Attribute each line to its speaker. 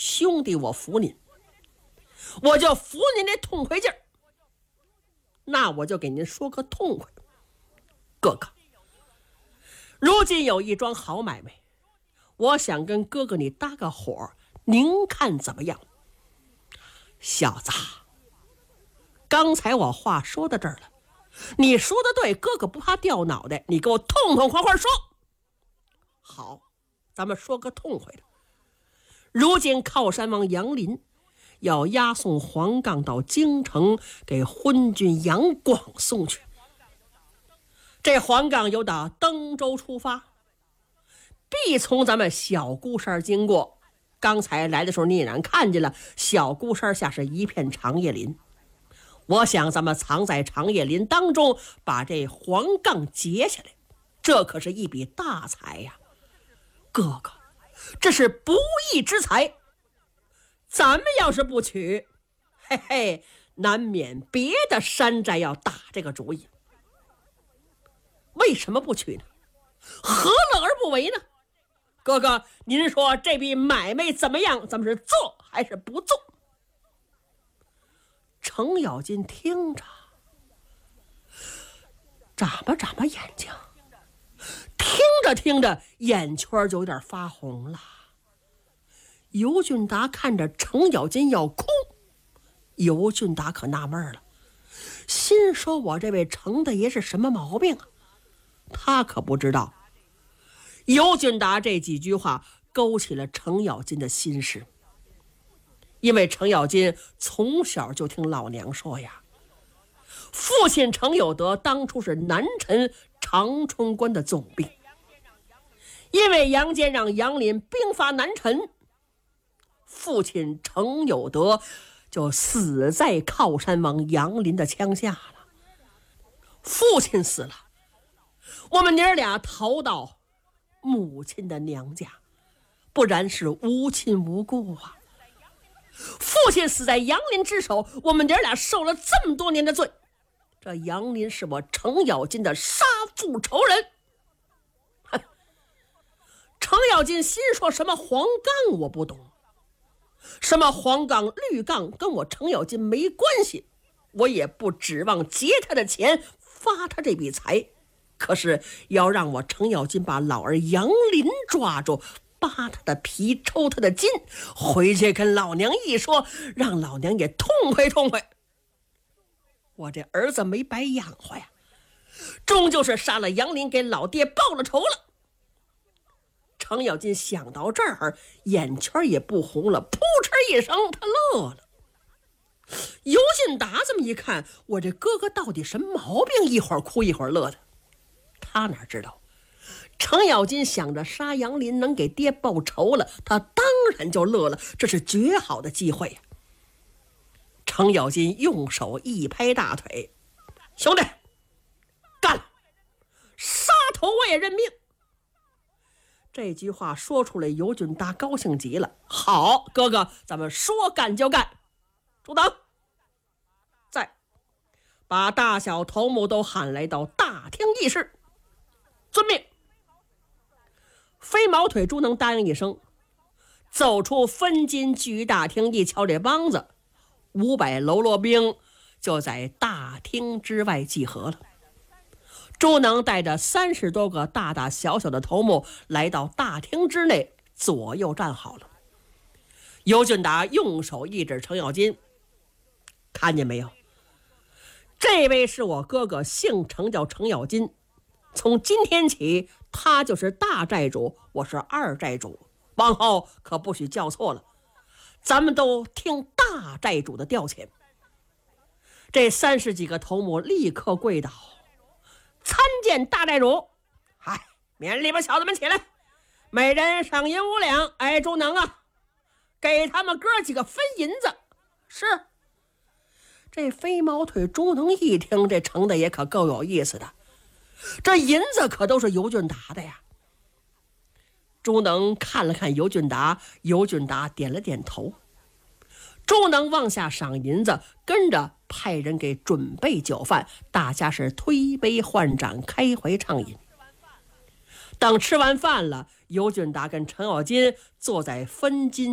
Speaker 1: 兄弟我服您，我就服您这痛快劲儿。那我就给您说个痛快，哥哥，如今有一桩好买卖，我想跟哥哥你搭个伙，您看怎么样？小子，刚才我话说到这儿了，你说的对，哥哥不怕掉脑袋，你给我痛痛快快说。好，咱们说个痛快的。如今靠山王杨林要押送黄杠到京城，给昏君杨广送去。这黄杠由打登州出发，必从咱们小孤山经过。刚才来的时候你也看见了，小孤山下是一片长叶林。我想咱们藏在长叶林当中，把这黄杠截下来，这可是一笔大财呀。哥哥，这是不义之财，咱们要是不取，嘿嘿，难免别的山寨要打这个主意。为什么不取呢？何乐而不为呢？哥哥，您说这笔买卖怎么样？咱们是做还是不做？程咬金听着，眨巴眼睛，听着眼圈就有点发红了。尤俊达看着程咬金要哭，尤俊达可纳闷了，心说我这位程大爷是什么毛病啊？他可不知道，尤俊达这几句话勾起了程咬金的心事。因为程咬金从小就听老娘说呀，父亲程有德当初是南陈长春关的总兵，因为杨坚让杨林兵伐南陈，父亲程有德就死在靠山王杨林的枪下了。父亲死了，我们娘俩逃到母亲的娘家，不然是无亲无故啊。父亲死在杨林之手，我们娘俩受了这么多年的罪，这杨林是我程咬金的杀父仇人。程咬金心说，什么黄杠我不懂，什么黄杠绿杠跟我程咬金没关系，我也不指望劫他的钱发他这笔财，可是要让我程咬金把老儿杨林抓住，扒他的皮，抽他的筋，回去跟老娘一说，让老娘也痛快痛快。我这儿子没白养活呀，终究是杀了杨林，给老爹报了仇了。程咬金想到这儿，眼圈也不红了，扑哧一声，他乐了。尤俊达这么一看，我这哥哥到底什么毛病，一会儿哭一会儿乐的。他哪知道程咬金想着杀杨林能给爹报仇了，他当然就乐了，这是绝好的机会呀。程咬金用手一拍大腿，兄弟，干了，杀头我也认命。这句话说出来，尤俊达高兴极了。好，哥哥，咱们说干就干。主等，再把大小头目都喊来到大厅议事。遵命。飞毛腿猪能答应一声，走出分金聚义大厅，一瞧这帮子，500喽啰兵就在大厅之外集合了。朱能带着30多个大大小小的头目来到大厅之内，左右站好了。尤俊达用手一指程咬金，看见没有？这位是我哥哥，姓程，叫程咬金。从今天起，他就是大寨主，我是二寨主，往后可不许叫错了，咱们都听大寨主的调遣。这30几个头目立刻跪倒，参见大寨主。嗨，免里边小子们起来，每人赏银5两。哎，朱能啊，给他们哥几个分银子。是。这飞毛腿朱能一听，这程大爷可够有意思的，这银子可都是尤俊达的呀。朱能看了看尤俊达，尤俊达点了点头。朱能往下赏银子，跟着派人给准备酒饭，大家是推杯换盏，开怀畅饮。等吃完饭了，尤俊达跟程咬金坐在分金